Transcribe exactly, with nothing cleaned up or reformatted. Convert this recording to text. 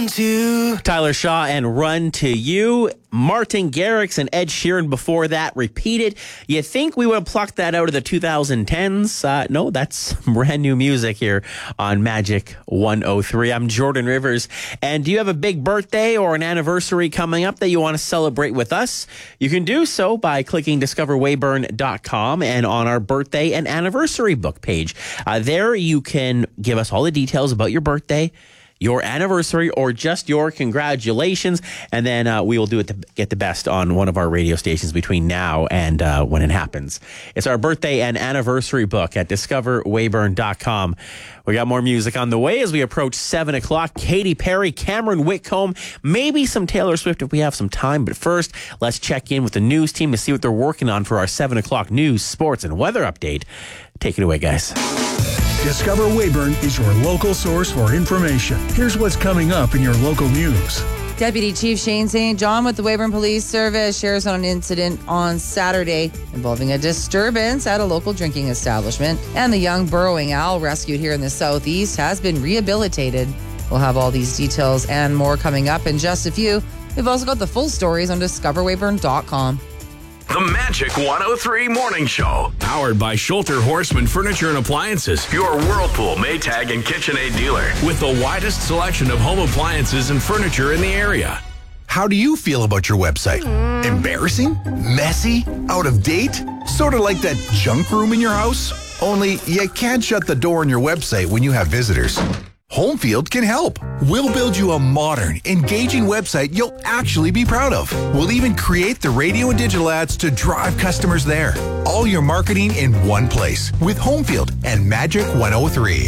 To Tyler Shaw and Run to You. Martin Garrix and Ed Sheeran before that repeated. You think we would have plucked that out of the two thousand tens? Uh, no, that's brand new music here on Magic one oh three. I'm Jordan Rivers. And do you have a big birthday or an anniversary coming up that you want to celebrate with us? You can do so by clicking discover weyburn dot com and on our birthday and anniversary book page. Uh, there you can give us all the details about your birthday, your anniversary, or just your congratulations, and then uh, we will do it to get the best on one of our radio stations between now and uh, when it happens. It's our birthday and anniversary book at discover weyburn dot com. We got more music on the way as we approach seven o'clock. Katy Perry, Cameron Whitcomb, maybe some Taylor Swift if we have some time. But first, let's check in with the news team to see what they're working on for our seven o'clock news, sports, and weather update. Take it away, guys. Discover Weyburn is your local source for information. Here's what's coming up in your local news. Deputy Chief Shane Saint John with the Weyburn Police Service shares on an incident on Saturday involving a disturbance at a local drinking establishment. And the young burrowing owl rescued here in the southeast has been rehabilitated. We'll have all these details and more coming up in just a few. We've also got the full stories on discover weyburn dot com. The Magic one oh three Morning Show. Powered by Schulter Horseman Furniture and Appliances. Your Whirlpool, Maytag, and KitchenAid dealer. With the widest selection of home appliances and furniture in the area. How do you feel about your website? Embarrassing? Messy? Out of date? Sort of like that junk room in your house? Only you can't shut the door on your website when you have visitors. Homefield can help. We'll build you a modern, engaging website you'll actually be proud of. We'll even create the radio and digital ads to drive customers there. All your marketing in one place with Homefield and Magic one oh three.